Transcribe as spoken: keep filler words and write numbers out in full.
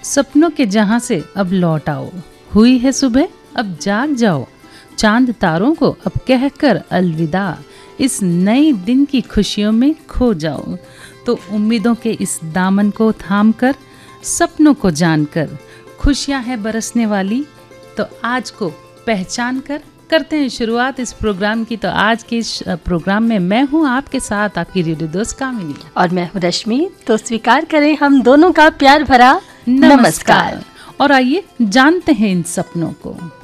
सपनों के जहां से अब लौट आओ, हुई है सुबह अब जाग जाओ, चांद तारों को अब कहकर अलविदा, इस नए दिन की खुशियों में खो जाओ। तो उम्मीदों के इस दामन को थाम कर, सपनों को जानकर, खुशियां हैं बरसने वाली, तो आज को पहचान कर करते हैं शुरुआत इस प्रोग्राम की। तो आज के इस प्रोग्राम में मैं हूं आपके साथ, आपकी रेडियो दोस्त कामिनी, और मैं हूं रश्मि। तो स्वीकार करें हम दोनों का प्यार भरा नमस्कार, नमस्कार। और आइए जानते हैं इन सपनों को।